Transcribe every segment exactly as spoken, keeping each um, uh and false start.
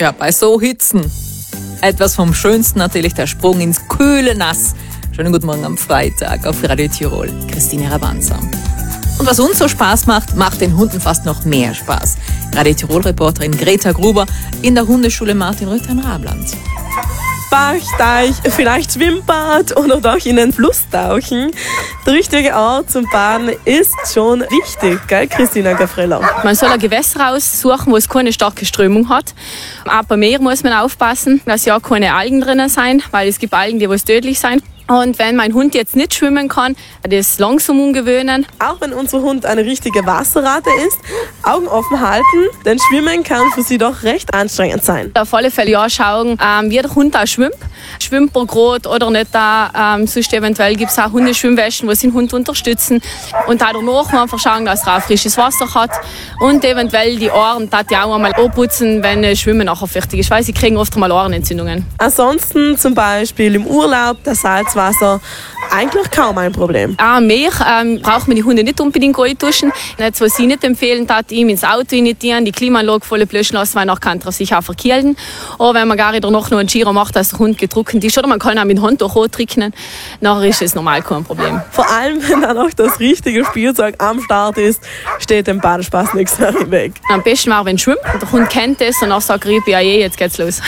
Ja, bei so Hitzen. Etwas vom Schönsten natürlich der Sprung ins kühle Nass. Schönen guten Morgen am Freitag auf Radio Tirol. Christine Rabanza. Und was uns so Spaß macht, macht den Hunden fast noch mehr Spaß. Radio Tirol-Reporterin Greta Gruber in der Hundeschule Martin Rütter in Rabland. Bach, Teich, vielleicht Schwimmbad oder doch in den Fluss tauchen. Der richtige Ort zum Baden ist schon wichtig, gell, Christina Gavrilla? Man soll ein Gewässer aussuchen, wo es keine starke Strömung hat. Auch beim Meer muss man aufpassen, dass ja keine Algen drinnen sein, weil es gibt Algen, die was tödlich sein. Und wenn mein Hund jetzt nicht schwimmen kann, das langsam umgewöhnen. Auch wenn unser Hund eine richtige Wasserratte ist, Augen offen halten, denn Schwimmen kann für sie doch recht anstrengend sein. Auf alle Fälle ja schauen, ähm, wie der Hund auch schwimmt. Schwimmt er gerade oder nicht da. Ähm, sonst eventuell gibt es auch Hundeschwimmwäschen, die den Hund unterstützen. Und auch danach einfach schauen, dass er auch frisches Wasser hat. Und eventuell die Ohren das ja auch einmal abputzen, wenn Schwimmen nachher fertig ist, weil sie kriegen oft einmal Ohrenentzündungen. Ansonsten zum Beispiel im Urlaub, das Salzwasser, eigentlich kaum ein Problem. Auch am Meer ähm, braucht man die Hunde nicht unbedingt duschen. Jetzt, was ich nicht empfehlen, dass ihm ins Auto initiieren, die Klimaanlage voll löschen lassen, weil nachher kann er sich auch verkehlen. Oder wenn man gar nicht noch einen Giro macht, dass der Hund gedruckt ist, oder man kann auch mit dem Hund auch trocknen, nachher ist es normal kein Problem. Vor allem, wenn dann auch das richtige Spielzeug am Start ist, steht dem Badespaß nichts mehr im Weg. Am besten war, wenn er schwimmt. Der Hund kennt es und dann sagt er, ja je, jetzt geht's los.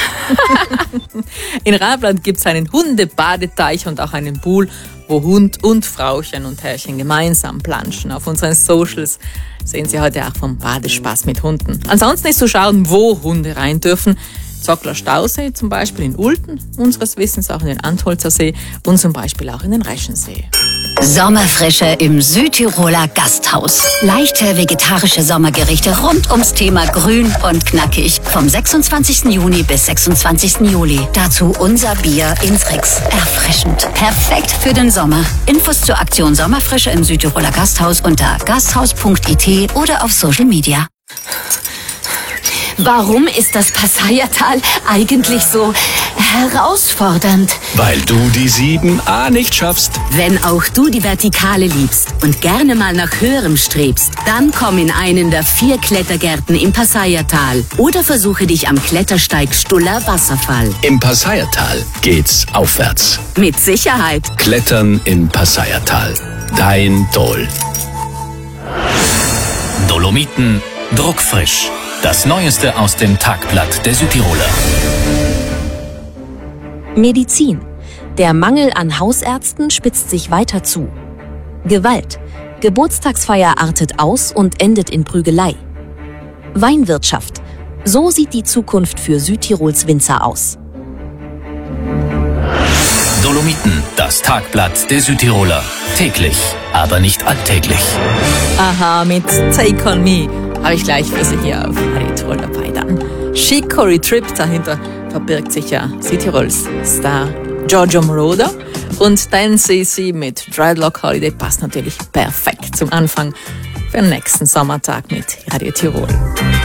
In Rabland gibt es einen Hundebadeteich und auch einen Pool, wo Hund und Frauchen und Herrchen gemeinsam planschen. Auf unseren Socials sehen Sie heute auch vom Badespaß mit Hunden. Ansonsten ist zu schauen, wo Hunde rein dürfen. Zockler Stausee zum Beispiel in Ulten, unseres Wissens auch in den Antholzer See und zum Beispiel auch in den Reschensee. Sommerfrische im Südtiroler Gasthaus. Leichte vegetarische Sommergerichte rund ums Thema Grün und knackig. Vom sechsundzwanzigsten Juni bis sechsundzwanzigsten Juli. Dazu unser Bier in Fricks. Erfrischend. Perfekt für den Sommer. Infos zur Aktion Sommerfrische im Südtiroler Gasthaus unter gasthaus punkt i t oder auf Social Media. Warum ist das Passaiertal eigentlich so herausfordernd? Weil du die sieben a nicht schaffst. Wenn auch du die Vertikale liebst und gerne mal nach Höherem strebst, dann komm in einen der vier Klettergärten im Passaiertal oder versuche dich am Klettersteig Stuller Wasserfall. Im Passaiertal geht's aufwärts. Mit Sicherheit. Klettern im Passaiertal. Dein Dol. Dolomiten druckfrisch. Das Neueste aus dem Tagblatt der Südtiroler. Medizin. Der Mangel an Hausärzten spitzt sich weiter zu. Gewalt. Geburtstagsfeier artet aus und endet in Prügelei. Weinwirtschaft. So sieht die Zukunft für Südtirols Winzer aus. Dolomiten, das Tagblatt der Südtiroler. Täglich, aber nicht alltäglich. Aha, mit Take On Me habe ich gleich für Sie hier auf Radio Tirol dabei dann. Chicory Trip, dahinter verbirgt sich ja Südtirols Star Giorgio Moroder. Und dann C C mit Dreadlock Holiday passt natürlich perfekt zum Anfang für den nächsten Sommertag mit Radio Tirol.